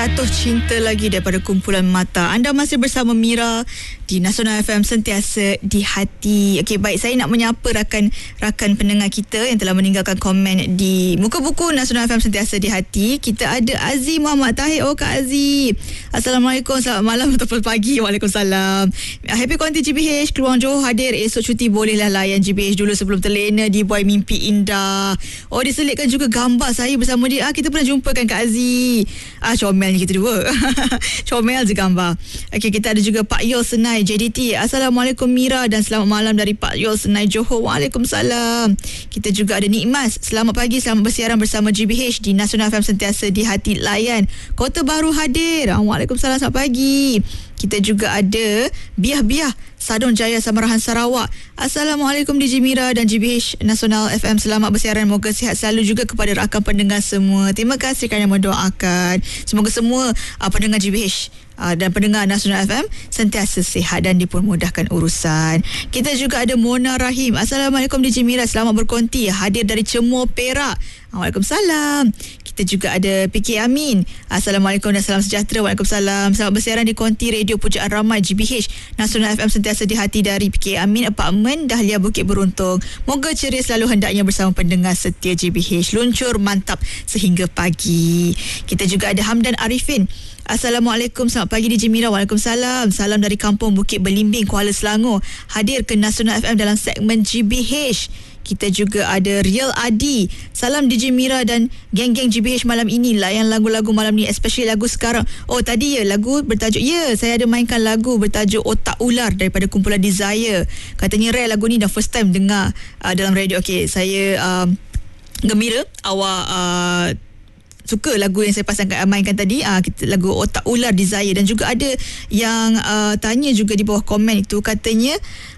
Jatuh Cinta Lagi daripada kumpulan Mata. Anda masih bersama Mira di Nasional FM, sentiasa di hati. Okey, baik, saya nak menyapa rakan pendengar kita yang telah meninggalkan komen di muka buku Nasional FM sentiasa di hati. Kita ada Aziz Muhammad Tahir. Oh, Kak Aziz, Assalamualaikum, selamat malam ataupun pagi. Waalaikumsalam. Happy Konti GBH, Keluang Johor hadir. Esok cuti bolehlah layan GBH dulu sebelum terlena di Buai Mimpi Indah. Oh, diselitkan juga gambar saya bersama dia. Kita pernah jumpa kan Kak Aziz? Comelnya kita dua. Comel je gambar. Okey, kita ada juga Pak Yol Senai JDT. Assalamualaikum Mira dan selamat malam dari Pak Yol Senai Johor. Waalaikumsalam. Kita juga ada Nikmas. Selamat pagi, selamat bersiaran bersama GBH di Nasional FM sentiasa di hati layan. Kota Baru hadir. Waalaikumsalam, selamat pagi. Kita juga ada Biah Sadun Jaya Samarahan Sarawak. Assalamualaikum DJ Mira dan GBH Nasional FM. Selamat bersiaran. Moga sihat selalu juga kepada rakan pendengar semua. Terima kasih kerana mendoakan. Semoga semua pendengar GBH dan pendengar Nasional FM sentiasa sihat dan dipermudahkan urusan. Kita juga ada Mona Rahim. Assalamualaikum DJ Mira, selamat berkonti. Hadir dari Cemur, Perak. Waalaikumsalam. Kita juga ada PK Amin. Assalamualaikum dan salam sejahtera. Waalaikumsalam. Selamat bersiaran di konti Radio Pujaan Ramai GBH Nasional FM sentiasa di hati dari PK Amin, Apartmen Dahlia Bukit Beruntung. Moga ceria selalu hendaknya bersama pendengar setia GBH. Luncur mantap sehingga pagi. Kita juga ada Hamdan Arifin. Assalamualaikum, selamat pagi DJ Mira. Waalaikumsalam. Salam dari Kampung Bukit Belimbing, Kuala Selangor. Hadir ke Nasional FM dalam segmen GBH. Kita juga ada Real Adi. Salam DJ Mira dan geng-geng GBH malam ini. Layan lagu-lagu malam ni, especially lagu sekarang. Oh, tadi lagu bertajuk, saya ada mainkan lagu bertajuk Otak Ular daripada kumpulan Desire. Katanya rare lagu ni, dah first time dengar dalam radio. Okey, saya gembira awak suka lagu yang saya mainkan tadi, lagu Otak Ular Desire. Dan juga ada yang tanya juga di bawah komen itu, katanya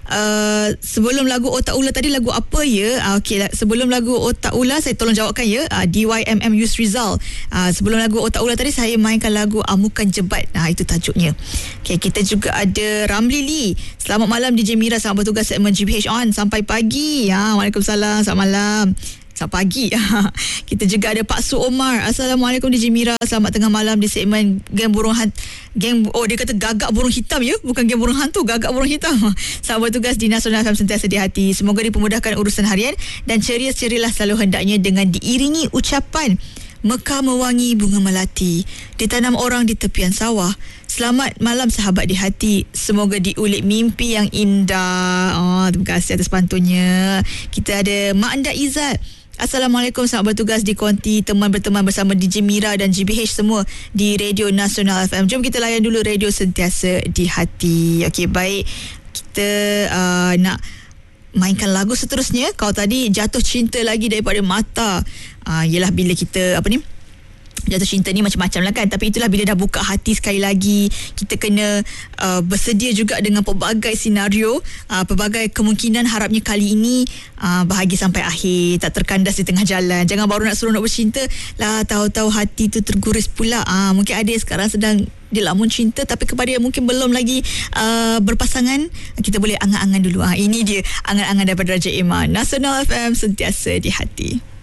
sebelum lagu Otak Ular tadi lagu apa ya? Okey, sebelum lagu Otak Ular saya tolong jawabkan ya. DYMM Yusrizal. Sebelum lagu Otak Ular tadi saya mainkan lagu Amukan Jebat. Itu tajuknya. Okey, kita juga ada Ramli Lee. Selamat malam DJ Mira, selamat bertugas segmen GBH on sampai pagi. Waalaikumsalam, selamat malam. Selamat pagi. Kita juga ada Pak Su Omar. Assalamualaikum DJ Mira, selamat tengah malam di segmen Geng Burung Hantu. Dia kata gagak burung hitam ya, bukan geng burung hantu, gagak burung hitam. Selamat bertugas di Nasional FM sentiasa di hati. Semoga dipermudahkan urusan harian dan ceria-cerialah selalu hendaknya dengan diiringi ucapan Mekar mewangi bunga melati, ditanam orang di tepian sawah. Selamat malam sahabat di hati. Semoga diulik mimpi yang indah. Terima kasih atas pantunnya. Kita ada Mak Anda Izzat. Assalamualaikum, selamat bertugas di konti teman berteman bersama DJ Mira dan GBH semua di Radio Nasional FM. Jom kita layan dulu radio sentiasa di hati. Okey, baik. Kita nak mainkan lagu seterusnya. Kalau tadi Jatuh Cinta Lagi daripada Mata. Yelah, bila kita jatuh cinta ni macam-macam lah kan. Tapi itulah, bila dah buka hati sekali lagi, kita kena bersedia juga dengan pelbagai senario, pelbagai kemungkinan. Harapnya kali ini bahagia sampai akhir, tak terkandas di tengah jalan. Jangan baru nak seronok bercinta lah, tahu-tahu hati tu terguris pula. Mungkin ada yang sekarang sedang dilamun cinta, tapi kepada yang mungkin belum lagi berpasangan, kita boleh angan-angan dulu. Ini dia angan-angan daripada Raja Iman. Nasional FM sentiasa di hati.